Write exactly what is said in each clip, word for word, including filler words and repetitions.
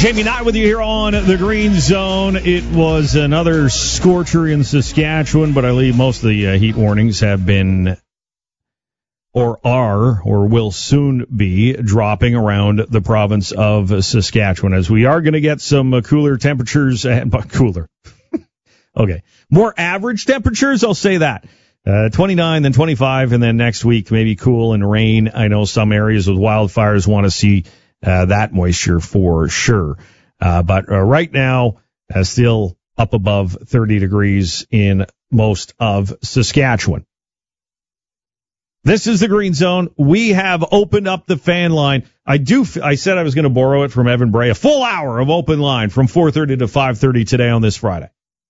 Jamie Knight with you here on the Green Zone. It was another scorcher in Saskatchewan, but I believe most of the uh, heat warnings have been or are or will soon be dropping around the province of Saskatchewan, as we are going to get some uh, cooler temperatures and uh, cooler. Okay. More average temperatures, I'll say that. Uh, twenty-nine, then twenty-five, and then next week maybe cool and rain. I know some areas with wildfires want to see Uh, that moisture for sure. Uh, but uh, right now, uh, still up above thirty degrees in most of Saskatchewan. This is the Green Zone. We have opened up the fan line. I do. F- I said I was going to borrow it from Evan Bray. A full hour of open line from four thirty to five thirty today on this Friday.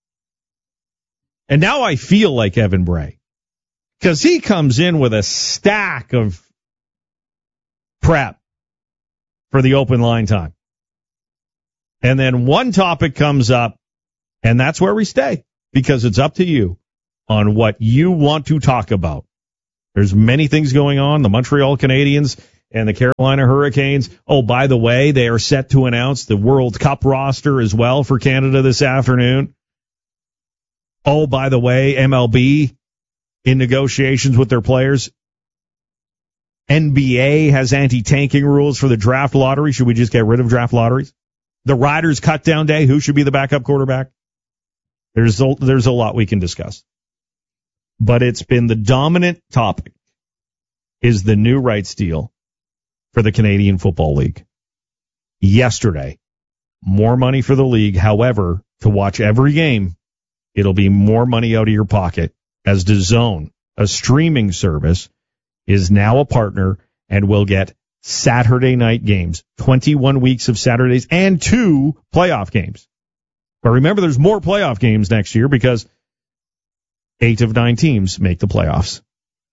And now I feel like Evan Bray, because he comes in with a stack of prep for the open line time. And then one topic comes up, and that's where we stay, because it's up to you on what you want to talk about. There's many things going on. The Montreal Canadiens and the Carolina Hurricanes. Oh, by the way, they are set to announce the World Cup roster as well for Canada this afternoon. Oh, by the way, M L B in negotiations with their players. N B A has anti-tanking rules for the draft lottery. Should we just get rid of draft lotteries? The Riders cut down day. Who should be the backup quarterback? There's a, there's a lot we can discuss. But it's been the dominant topic is the new rights deal for the Canadian Football League. Yesterday, more money for the league. However, to watch every game, it'll be more money out of your pocket, as DAZN, a streaming service, is now a partner and will get Saturday night games, twenty-one weeks of Saturdays and two playoff games. But remember, there's more playoff games next year because eight of nine teams make the playoffs.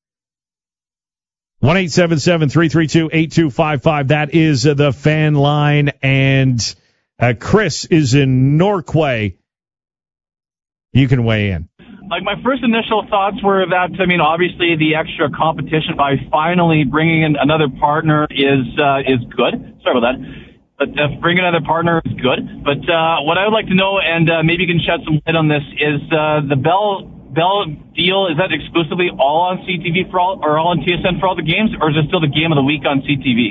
one eight seven seven, three three two, eight two five five. That is the fan line. And uh, Chris is in Norquay. You can weigh in. Like, my first initial thoughts were that, I mean, obviously the extra competition by finally bringing in another partner is uh, is good. Sorry about that. But uh, bringing another partner is good. But uh, what I would like to know, and uh, maybe you can shed some light on this, is uh, the Bell Bell deal, is that exclusively all on C T V for all, or all on T S N for all the games, or is it still the game of the week on C T V?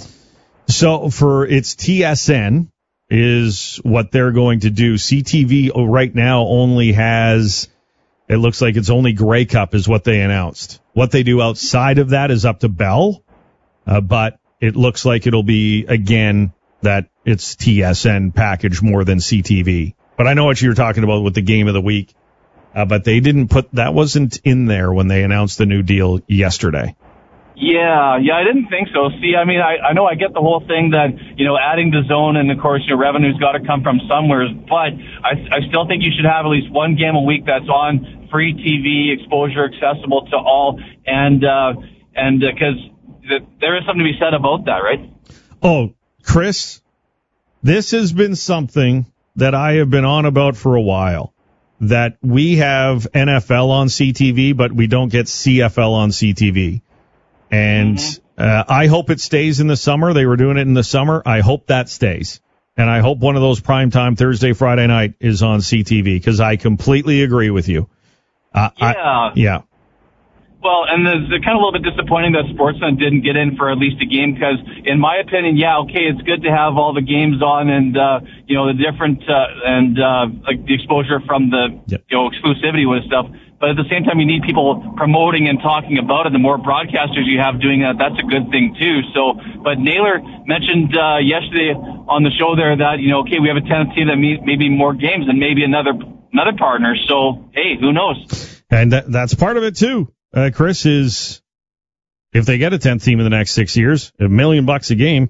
So for its T S N is what they're going to do. C T V right now only has... It looks like it's only Grey Cup is what they announced. What they do outside of that is up to Bell, uh, but it looks like it'll be, again, that it's T S N package more than C T V. But I know what you're talking about with the game of the week, uh, but they didn't put, that wasn't in there when they announced the new deal yesterday. Yeah, yeah, I didn't think so. See, I mean, I, I know I get the whole thing that, you know, adding the zone and, of course, your revenue's got to come from somewhere, but I, I still think you should have at least one game a week that's on free T V, exposure accessible to all, and uh, and because uh, there is something to be said about that, right? Oh, Chris, this has been something that I have been on about for a while, that we have N F L on C T V, but we don't get C F L on C T V. And mm-hmm. uh, I hope it stays in the summer. They were doing it in the summer. I hope that stays. And I hope one of those primetime Thursday, Friday night is on C T V, because I completely agree with you. Uh, yeah. I, yeah. Well, and it's kind of a little bit disappointing that Sportsnet didn't get in for at least a game, because, in my opinion, yeah, okay, it's good to have all the games on and, uh, you know, the different, uh, and, uh, like the exposure from the, yep. you know, exclusivity with stuff. But at the same time, you need people promoting and talking about it. The more broadcasters you have doing that, that's a good thing too. So, but Naylor mentioned, uh, yesterday on the show there that, you know, okay, we have a tendency that maybe more games and maybe another, another partner. So, hey, who knows? And that, that's part of it too. Uh, Chris, is if they get a tenth team in the next six years, a million bucks a game,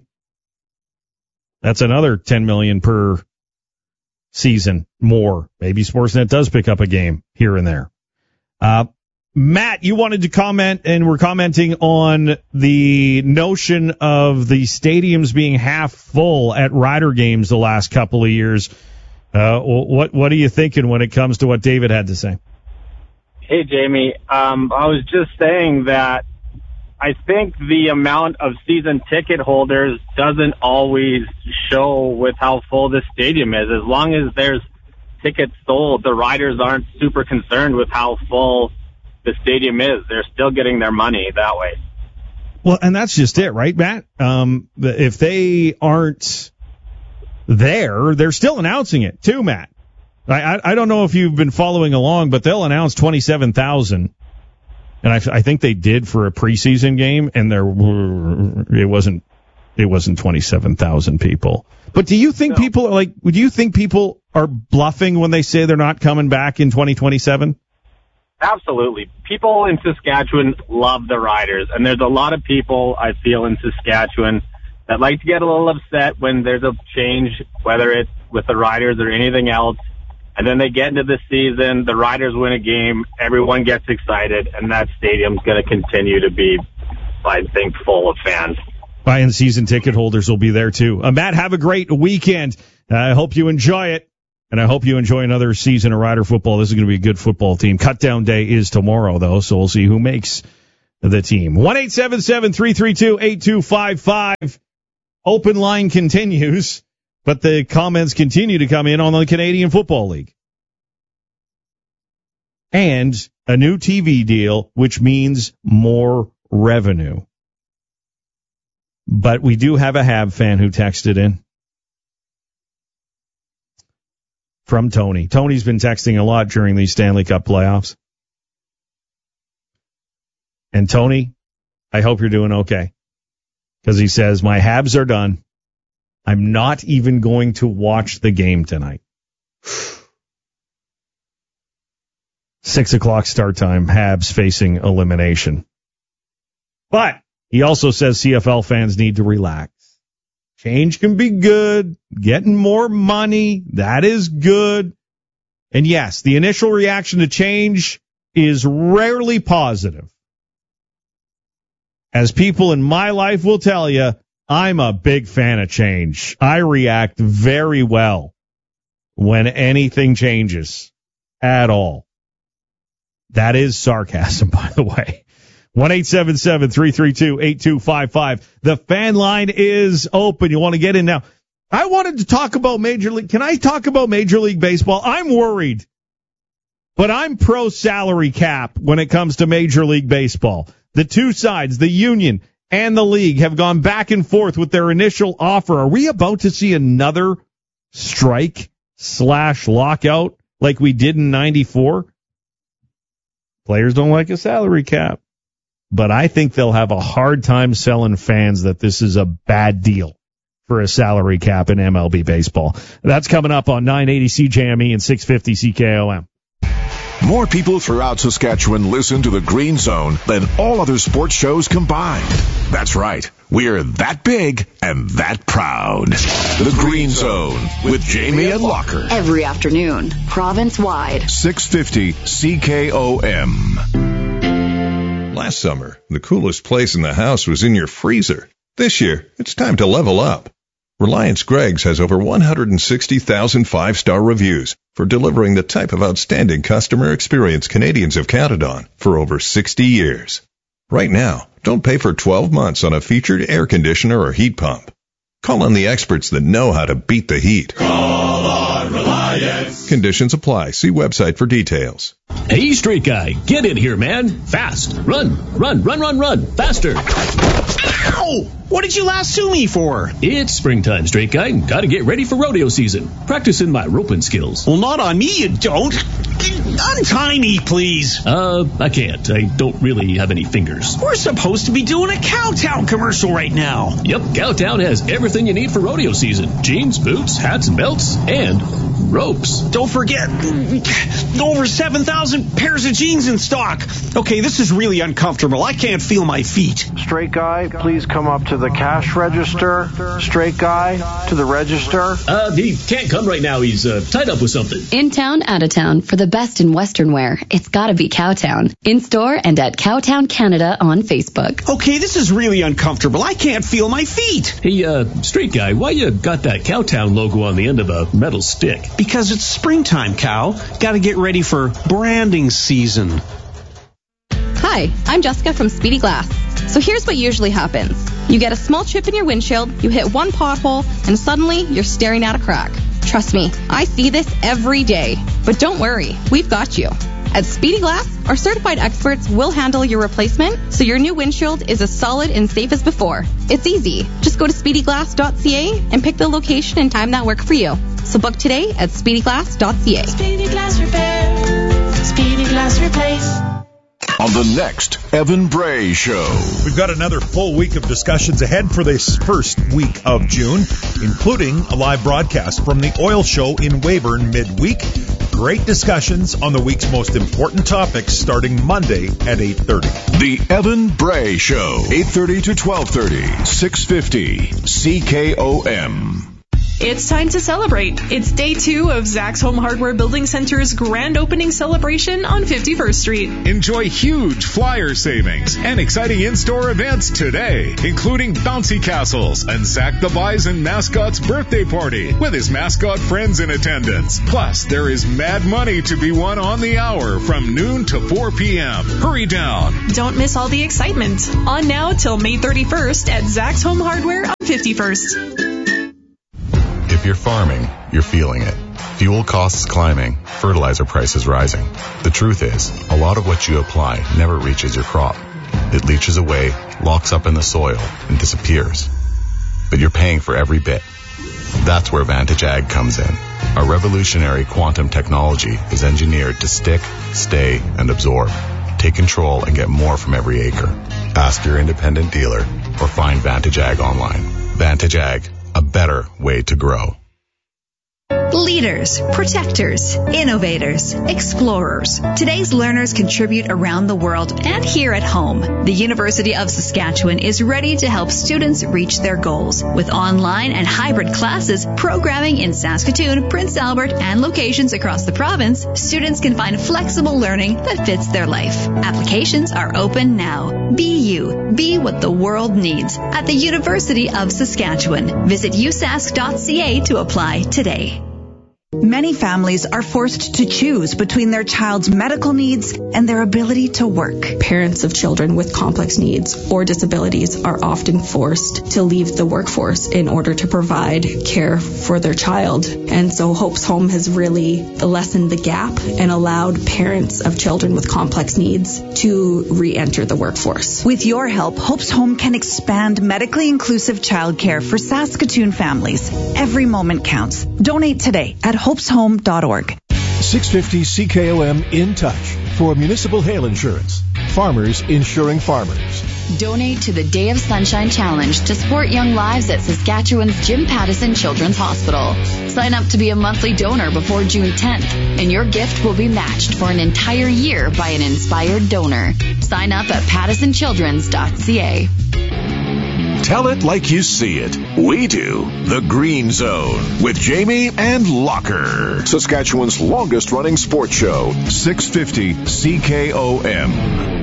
that's another ten million per season more. Maybe Sportsnet does pick up a game here and there. Uh, Matt, you wanted to comment, and we're commenting on the notion of the stadiums being half full at Rider games the last couple of years. Uh, what, what are you thinking when it comes to what David had to say? Hey, Jamie. Um, I was just saying that I think the amount of season ticket holders doesn't always show with how full this stadium is. As long as there's tickets sold, the riders aren't super concerned with how full the stadium is. They're still getting their money that way. Well, and that's just it, right, Matt? Um, if they aren't there, they're still announcing it too, Matt. I, I, I don't know if you've been following along, but they'll announce twenty-seven thousand. And I, I think they did for a preseason game, and there were, it wasn't it wasn't twenty-seven thousand people. But do you think no. people are like? Do you think people are bluffing when they say they're not coming back in twenty twenty-seven? Absolutely. People in Saskatchewan love the Riders, and there's a lot of people I feel in Saskatchewan that like to get a little upset when there's a change, whether it's with the Riders or anything else. And then they get into the season, the Riders win a game, everyone gets excited, and that stadium's going to continue to be, I think, full of fans. And season ticket holders will be there, too. Uh, Matt, have a great weekend. I hope you enjoy it, and I hope you enjoy another season of Rider football. This is going to be a good football team. Cutdown day is tomorrow, though, so we'll see who makes the team. one eight seven seven, three three two, eight two five five. Open line continues. But the comments continue to come in on the Canadian Football League. And a new T V deal, which means more revenue. But we do have a Hab fan who texted in. From Tony. Tony's been texting a lot during these Stanley Cup playoffs. And Tony, I hope you're doing okay. Because he says, my Habs are done. I'm not even going to watch the game tonight. Six o'clock start time, Habs facing elimination. But he also says C F L fans need to relax. Change can be good. Getting more money, that is good. And yes, the initial reaction to change is rarely positive. As people in my life will tell you, I'm a big fan of change. I react very well when anything changes at all. That is sarcasm, by the way. one eight seven seven, three three two, eight two five five. The fan line is open. You want to get in now. I wanted to talk about Major League. Can I talk about Major League Baseball? I'm worried, but I'm pro salary cap when it comes to Major League Baseball. The two sides, the union and the league, have gone back and forth with their initial offer. Are we about to see another strike slash lockout like we did in ninety-four? Players don't like a salary cap, but I think they'll have a hard time selling fans that this is a bad deal for a salary cap in M L B baseball. That's coming up on nine eighty C J M E and six fifty C K O M. More people throughout Saskatchewan listen to the Green Zone than all other sports shows combined. That's right. We're that big and that proud. The Green Zone with Jamie and Locker. Every afternoon, province-wide. six fifty C K O M. Last summer, the coolest place in the house was in your freezer. This year, it's time to level up. Reliance Greggs has over one hundred sixty thousand five-star reviews for delivering the type of outstanding customer experience Canadians have counted on for over sixty years. Right now, don't pay for twelve months on a featured air conditioner or heat pump. Call on the experts that know how to beat the heat. Call on Reliance. Conditions apply. See website for details. Hey, street guy, get in here, man. Fast. Run, run, run, run, run. Faster. Ow! What did you lasso me for? It's springtime, straight guy. Gotta get ready for rodeo season. Practicing my roping skills. Well, not on me, you don't. Untie me, please. Uh, I can't. I don't really have any fingers. We're supposed to be doing a Cowtown commercial right now. Yep, Cowtown has everything you need for rodeo season. Jeans, boots, hats and belts, and ropes. Don't forget, over seven thousand pairs of jeans in stock. Okay, this is really uncomfortable. I can't feel my feet. Straight guy, please come up to the cash register. Straight guy, to the register. Uh, he can't come right now. He's uh, tied up with something. In town, out of town, for the best in Western wear, it's gotta be Cowtown. In store and at Cowtown Canada on Facebook. Okay, this is really uncomfortable. I can't feel my feet. Hey, uh, street guy, why you got that Cowtown logo on the end of a metal stick? Because it's springtime, Cow. Gotta get ready for branding season. Hi, I'm Jessica from Speedy Glass. So here's what usually happens. You get a small chip in your windshield, you hit one pothole, and suddenly you're staring at a crack. Trust me, I see this every day. But don't worry, we've got you. At Speedy Glass, our certified experts will handle your replacement so your new windshield is as solid and safe as before. It's easy. Just go to speedy glass dot c a and pick the location and time that work for you. So book today at speedy glass dot c a. Speedy Glass Repair. Speedy Glass Replace. On the next Evan Bray Show. We've got another full week of discussions ahead for this first week of June, including a live broadcast from the oil show in Weyburn midweek. Great discussions on the week's most important topics starting Monday at eight thirty. The Evan Bray Show, eight thirty to twelve thirty, six fifty C K O M. It's time to celebrate. It's day two of Zach's Home Hardware Building Center's grand opening celebration on fifty-first Street. Enjoy huge flyer savings and exciting in-store events today, including bouncy castles and Zach the Bison mascot's birthday party with his mascot friends in attendance. Plus, there is mad money to be won on the hour from noon to four p.m. Hurry down. Don't miss all the excitement. On now till May thirty-first at Zach's Home Hardware on fifty-first. If you're farming, you're feeling it. Fuel costs climbing, fertilizer prices rising. The truth is, a lot of what you apply never reaches your crop. It leaches away, locks up in the soil, and disappears. But you're paying for every bit. That's where Vantage Ag comes in. Our revolutionary quantum technology is engineered to stick, stay, and absorb. Take control and get more from every acre. Ask your independent dealer or find Vantage Ag online. Vantage Ag, a better way to grow. Leaders, protectors, innovators, explorers. Today's learners contribute around the world and here at home. The University of Saskatchewan is ready to help students reach their goals. With online and hybrid classes, programming in Saskatoon, Prince Albert, and locations across the province, students can find flexible learning that fits their life. Applications are open now. Be you. Be what the world needs at the University of Saskatchewan. Visit u sask dot c a to apply today. Many families are forced to choose between their child's medical needs and their ability to work. Parents of children with complex needs or disabilities are often forced to leave the workforce in order to provide care for their child. And so Hope's Home has really lessened the gap and allowed parents of children with complex needs to re-enter the workforce. With your help, Hope's Home can expand medically inclusive childcare for Saskatoon families. Every moment counts. Donate today at hopes home dot org. six fifty C K O M in touch for municipal hail insurance. Farmers insuring farmers. Donate to the Day of Sunshine Challenge to support young lives at Saskatchewan's Jim Pattison Children's Hospital. Sign up to be a monthly donor before June tenth, and your gift will be matched for an entire year by an inspired donor. Sign up at pattison childrens dot c a. Tell it like you see it. We do. The Green Zone with Jamie and Locker. Saskatchewan's longest running sports show. six fifty C K O M.